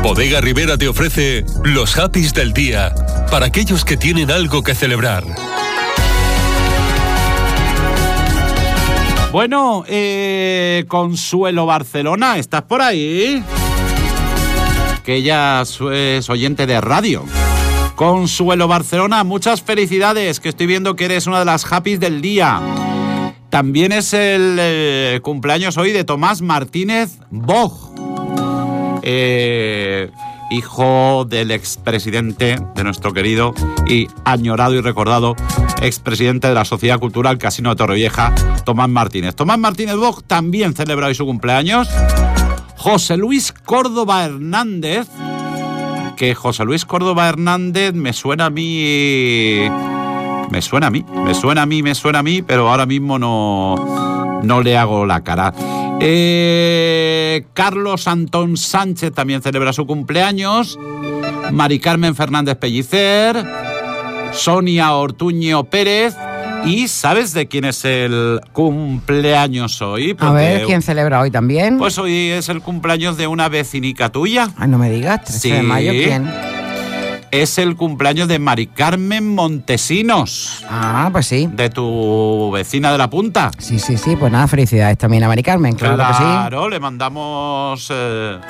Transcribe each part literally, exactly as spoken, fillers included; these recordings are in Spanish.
Bodega Rivera te ofrece los Happys del día, para aquellos que tienen algo que celebrar. Bueno, eh, Consuelo Barcelona, ¿estás por ahí? Que ella es oyente de radio. Consuelo Barcelona, muchas felicidades, que estoy viendo que eres una de las Happys del día. También es el eh, cumpleaños hoy de Tomás Martínez Boj, eh, hijo del expresidente de nuestro querido y añorado y recordado expresidente de la Sociedad Cultural Casino de Torrevieja, Tomás Martínez. Tomás Martínez Boj también celebra hoy su cumpleaños. José Luis Córdoba Hernández, que José Luis Córdoba Hernández me suena a mí... Me suena a mí, me suena a mí, me suena a mí, pero ahora mismo no, no le hago la cara. Eh, Carlos Antón Sánchez también celebra su cumpleaños. Mari Carmen Fernández Pellicer. Sonia Ortuño Pérez. ¿Y sabes de quién es el cumpleaños hoy? Porque, a ver, ¿quién celebra hoy también? Pues hoy es el cumpleaños de una vecinica tuya. Ay, no me digas, trece sí. de mayo, ¿quién? Es el cumpleaños de Mari Carmen Montesinos. Ah, pues sí. De tu vecina de la Punta. Sí, sí, sí. Pues nada, felicidades también a Mari Carmen, claro, claro que sí. Claro, le mandamos... Eh,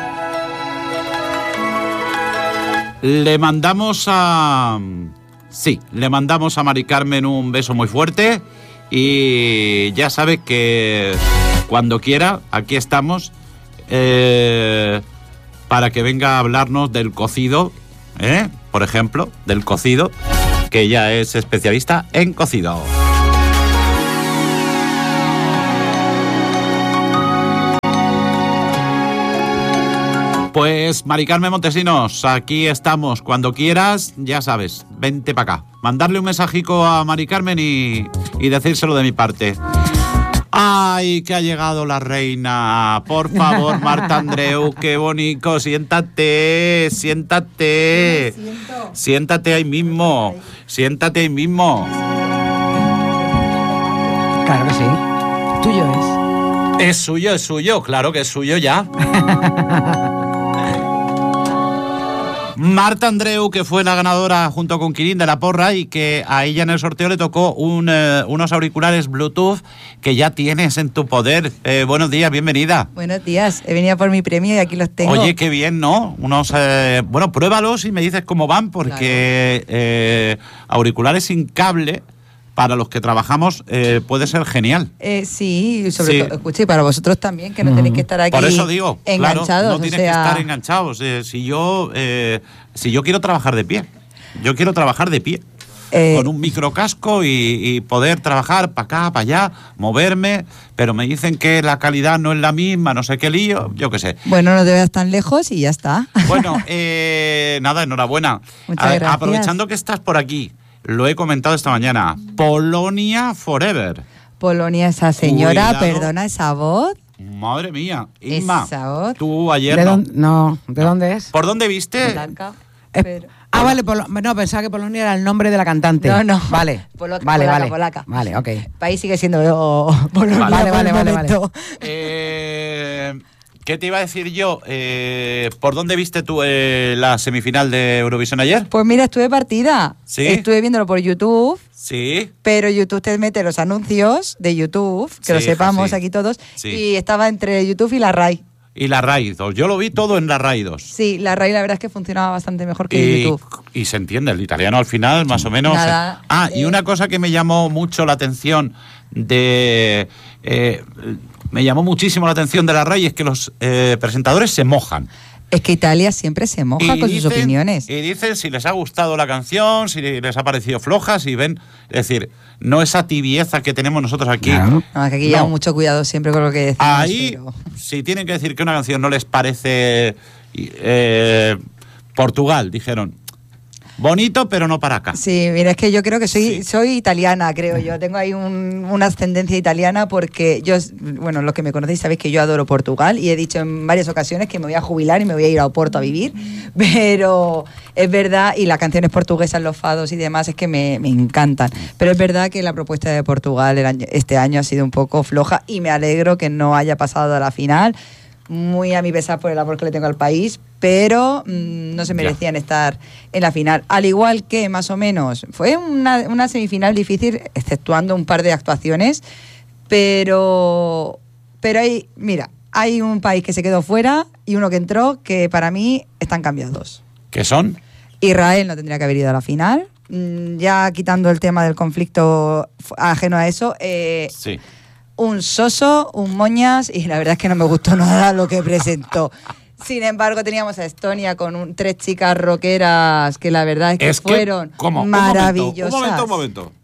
le mandamos a... Sí, le mandamos a Mari Carmen un beso muy fuerte. Y ya sabe que cuando quiera, aquí estamos, eh, para que venga a hablarnos del cocido. ¿Eh? Por ejemplo, del cocido, que ella es especialista en cocido. Pues Mari Carmen Montesinos, aquí estamos, cuando quieras, ya sabes, vente para acá. Mandarle un mensajico a Mari Carmen y, y decírselo de mi parte. ¡Ay, que ha llegado la reina! Por favor, Marta Andreu, qué bonito. Siéntate, siéntate. Siéntate ahí mismo. Siéntate ahí mismo. Claro que sí. Tuyo es. Es suyo, es suyo. Claro que es suyo ya. Marta Andreu, que fue la ganadora junto con Kirin de la porra y que a ella en el sorteo le tocó un, eh, unos auriculares Bluetooth que ya tienes en tu poder. Eh, buenos días, bienvenida. Buenos días, he venido por mi premio y aquí los tengo. Oye, qué bien, ¿no? Unos, eh, bueno, pruébalos y me dices cómo van, porque claro. eh, auriculares sin cable... Para los que trabajamos eh, puede ser genial. Eh, sí, sobre sí. todo, escuche, y para vosotros también, que no mm. tenéis que estar aquí Por eso digo, enganchados. Claro, no tienes o sea... que estar enganchados. Eh, si yo eh, si yo quiero trabajar de pie, yo quiero trabajar de pie. Eh, con un microcasco y, y poder trabajar para acá, para allá, moverme, pero me dicen que la calidad no es la misma, no sé qué lío, yo qué sé. Bueno, no te veas tan lejos y ya está. Bueno, eh, nada, enhorabuena. Muchas A, gracias. Aprovechando que estás por aquí, lo he comentado esta mañana, Polonia Forever. Polonia, esa señora, Cuidado. Perdona, esa voz. Madre mía, Inma, esa voz. tú ayer ¿De no. Dónde, no, ¿de dónde es? ¿Por dónde viste? Blanca, eh, pero... Ah, vale, Polo... no, pensaba que Polonia era el nombre de la cantante. No, no. Vale, Poloca, vale, polaca, vale. Polaca. Vale, ok. El país sigue siendo oh, Polonia. Vale, vale, vale, vale. vale. Eh... ¿Qué te iba a decir yo? Eh, ¿Por dónde viste tú eh, la semifinal de Eurovisión ayer? Pues mira, estuve partida. ¿Sí? Estuve viéndolo por YouTube. Sí. Pero YouTube te mete los anuncios de YouTube, que sí, lo sepamos sí. aquí todos. Sí. Y estaba entre YouTube y la RAI. Y la RAI dos. Yo lo vi todo en la RAI dos. Sí, la RAI la verdad es que funcionaba bastante mejor que y, YouTube. Y se entiende, el italiano al final, más o menos. Nada, ah, eh, y una cosa que me llamó mucho la atención de... Eh, me llamó muchísimo la atención de la RAI es que los eh, presentadores se mojan. Es que Italia siempre se moja y con dicen, sus opiniones. Y dicen si les ha gustado la canción, si les ha parecido floja, si ven... Es decir, no esa tibieza que tenemos nosotros aquí. Claro. No, es que aquí no. llevamos mucho cuidado siempre con lo que decimos. Ahí, pero... si tienen que decir que una canción no les parece... Eh, Portugal, dijeron... Bonito, pero no para acá. Sí, mira, es que yo creo que soy, sí. soy italiana, creo yo. Tengo ahí un, una ascendencia italiana porque yo, bueno, los que me conocéis sabéis que yo adoro Portugal y he dicho en varias ocasiones que me voy a jubilar y me voy a ir a Oporto a vivir, pero es verdad, y las canciones portuguesas, los fados y demás, es que me, me encantan. Pero es verdad que la propuesta de Portugal el año, este año ha sido un poco floja y me alegro que no haya pasado a la final. Muy a mi pesar por el amor que le tengo al país, pero mmm, no se merecían ya. estar en la final. Al igual que, más o menos, fue una, una semifinal difícil, exceptuando un par de actuaciones, pero, pero hay, mira, hay un país que se quedó fuera y uno que entró que para mí están cambiados. ¿Qué son? Israel no tendría que haber ido a la final. Ya quitando el tema del conflicto ajeno a eso, eh, sí. un soso, un moñas, y la verdad es que no me gustó nada lo que presentó. Sin embargo, teníamos a Estonia con un, tres chicas rockeras que la verdad es que es fueron que, ¿cómo? maravillosas. Un momento, un momento, un momento.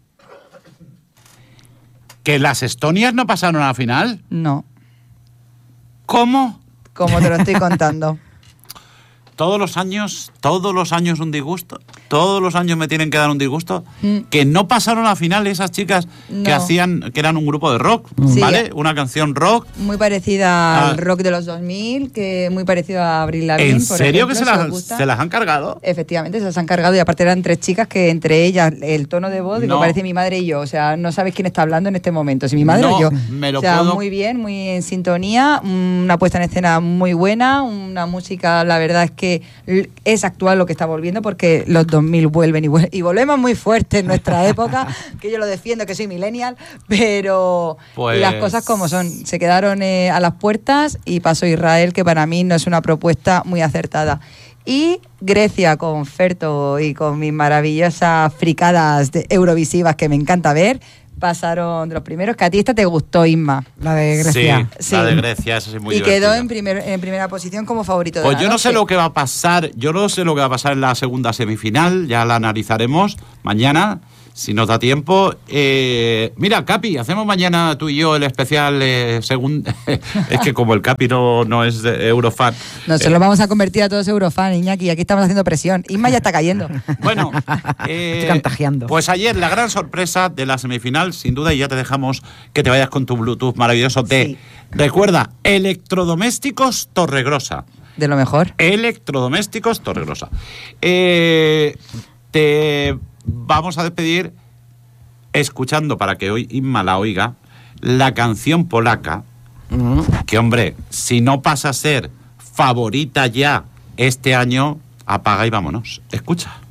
¿Que las estonias no pasaron a la final? No. ¿Cómo? Como te lo estoy contando. Todos los años, todos los años un disgusto, todos los años me tienen que dar un disgusto, mm. que no pasaron a la final esas chicas no. que hacían, que eran un grupo de rock, sí. ¿vale? Una canción rock. Muy parecida ah. al rock de los dos mil, que muy parecido a Avril Lavigne. ¿En por serio ejemplo, que se las, se las han cargado? Efectivamente, se las han cargado y aparte eran tres chicas que entre ellas, el tono de voz, no. digo, parece mi madre y yo, o sea, no sabes quién está hablando en este momento, si mi madre no, o yo. Me lo o sea, puedo... muy bien, muy en sintonía, una puesta en escena muy buena, una música, la verdad es que es actual lo que está volviendo, porque los dos mil vuelven y, vuelven, y volvemos muy fuerte en nuestra época, que yo lo defiendo, que soy millennial, pero pues... las cosas como son. Se quedaron eh, a las puertas y pasó Israel, que para mí no es una propuesta muy acertada. Y Grecia con Ferto y con mis maravillosas fricadas de eurovisivas que me encanta ver, pasaron de los primeros, que a ti esta te gustó, Isma, la de Grecia. Sí, sí. La de Grecia, esa es muy Y divertida. quedó en, primer, en primera posición como favorito de Pues la yo no noche. sé lo que va a pasar, yo no sé lo que va a pasar en la segunda semifinal, ya la analizaremos mañana, si nos da tiempo. Eh, mira, Capi, hacemos mañana tú y yo el especial eh, según... es que como el Capi no, no es Eurofan. Nos eh, lo vamos a convertir a todos Eurofan, Iñaki, aquí estamos haciendo presión. Isma ya está cayendo. Bueno, eh, estoy contagiando. Pues ayer la gran sorpresa de la semifinal, sin duda, y ya te dejamos que te vayas con tu Bluetooth maravilloso de... Sí. Recuerda, Electrodomésticos Torregrosa. De lo mejor. Electrodomésticos Torregrosa. Eh, te... Vamos a despedir escuchando, para que hoy Inma la oiga, la canción polaca, uh-huh. que, hombre, si no pasa a ser favorita ya este año, apaga y vámonos. Escucha.